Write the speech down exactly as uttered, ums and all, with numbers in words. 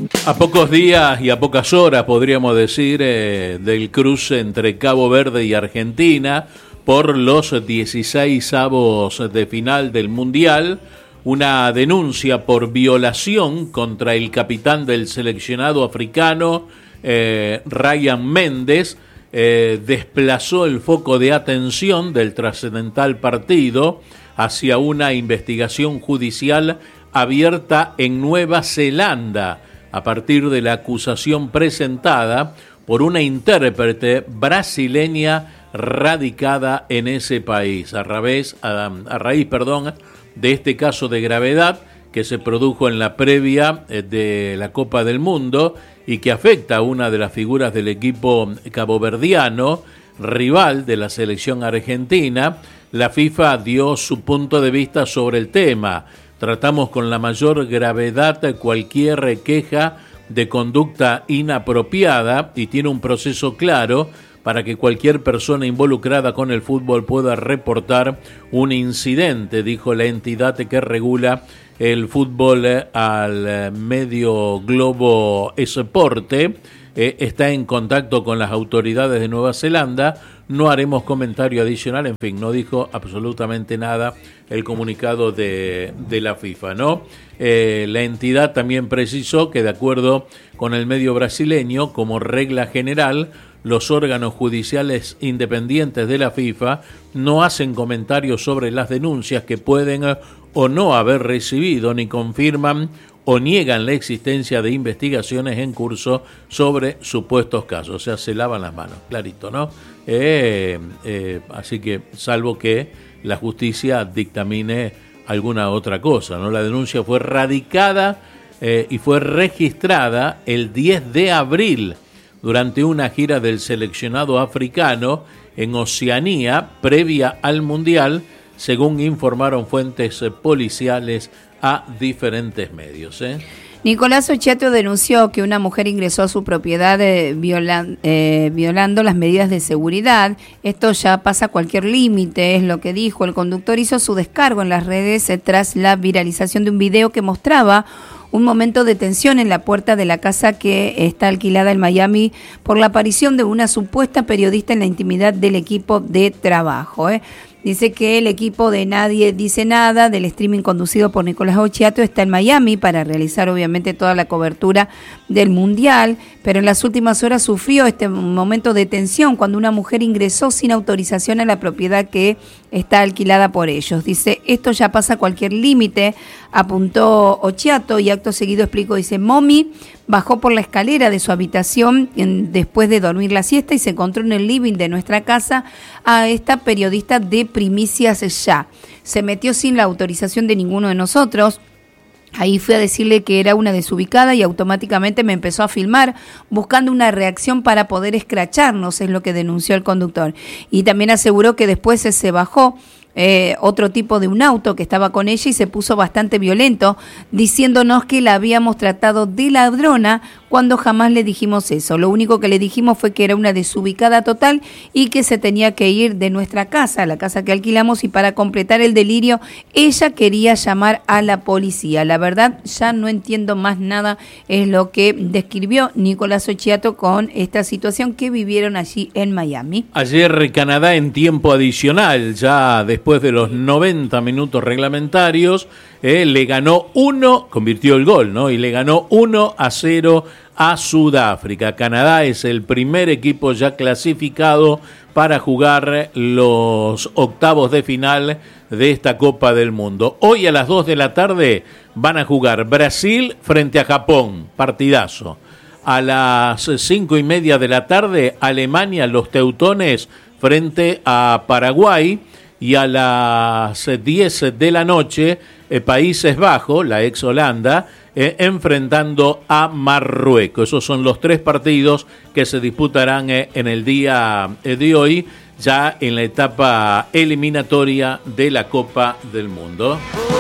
A pocos días y a pocas horas, podríamos decir, eh, del cruce entre Cabo Verde y Argentina por los dieciseisavos de final del Mundial, una denuncia por violación contra el capitán del seleccionado africano, eh, Ryan Méndez, eh, desplazó el foco de atención del trascendental partido hacia una investigación judicial abierta en Nueva Zelanda a partir de la acusación presentada por una intérprete brasileña radicada en ese país, a raíz, a, a raíz perdón, de este caso de gravedad que se produjo en la previa de la Copa del Mundo y que afecta a una de las figuras del equipo caboverdiano, rival de la selección argentina. La FIFA dio su punto de vista sobre el tema. Tratamos con la mayor gravedad cualquier queja de conducta inapropiada y tiene un proceso claro para que cualquier persona involucrada con el fútbol pueda reportar un incidente, dijo la entidad que regula el fútbol al medio Globo Esporte. Eh, está en contacto con las autoridades de Nueva Zelanda. No haremos comentario adicional, en fin, no dijo absolutamente nada el comunicado de, de la FIFA, ¿no? Eh, la entidad también precisó que de acuerdo con el medio brasileño, como regla general, los órganos judiciales independientes de la FIFA no hacen comentarios sobre las denuncias que pueden o no haber recibido, ni confirman o niegan la existencia de investigaciones en curso sobre supuestos casos. O sea, se lavan las manos, clarito, ¿no? Eh, eh, así que, salvo que la justicia dictamine alguna otra cosa, ¿no? La denuncia fue radicada eh, y fue registrada el diez de abril durante una gira del seleccionado africano en Oceanía previa al Mundial, según informaron fuentes policiales a diferentes medios. ¿eh? Nicolás Occhiato denunció que una mujer ingresó a su propiedad eh, viola, eh, violando las medidas de seguridad. Esto ya pasa cualquier límite, es lo que dijo. El conductor hizo su descargo en las redes eh, tras la viralización de un video que mostraba un momento de tensión en la puerta de la casa que está alquilada en Miami por la aparición de una supuesta periodista en la intimidad del equipo de trabajo. ¿eh? Dice que el equipo de Nadie Dice Nada, del streaming conducido por Nicolás Occhiato, está en Miami para realizar obviamente toda la cobertura del Mundial, pero en las últimas horas sufrió este momento de tensión cuando una mujer ingresó sin autorización a la propiedad que está alquilada por ellos. Dice, esto ya pasa cualquier límite, apuntó Occhiato, y acto seguido explicó, dice, Mommy bajó por la escalera de su habitación en, después de dormir la siesta y se encontró en el living de nuestra casa a esta periodista de Primicias Ya. Se metió sin la autorización de ninguno de nosotros. Ahí fui a decirle que era una desubicada y automáticamente me empezó a filmar buscando una reacción para poder escracharnos, es lo que denunció el conductor. Y también aseguró que después se bajó Eh, otro tipo de un auto que estaba con ella y se puso bastante violento, diciéndonos que la habíamos tratado de ladrona cuando jamás le dijimos eso. Lo único que le dijimos fue que era una desubicada total y que se tenía que ir de nuestra casa, la casa que alquilamos, y para completar el delirio ella quería llamar a la policía. La verdad, ya no entiendo más nada, es lo que describió Nicolás Occhiato con esta situación que vivieron allí en Miami. Ayer Canadá en tiempo adicional, ya después Después de los noventa minutos reglamentarios, eh, le ganó uno, convirtió el gol, ¿no? Y le ganó uno a cero a Sudáfrica. Canadá es el primer equipo ya clasificado para jugar los octavos de final de esta Copa del Mundo. Hoy a las dos de la tarde van a jugar Brasil frente a Japón, partidazo. A las cinco y media de la tarde, Alemania, los teutones frente a Paraguay. Y a las diez de la noche, eh, Países Bajos, la ex Holanda, eh, enfrentando a Marruecos. Esos son los tres partidos que se disputarán eh, en el día eh, de hoy, ya en la etapa eliminatoria de la Copa del Mundo.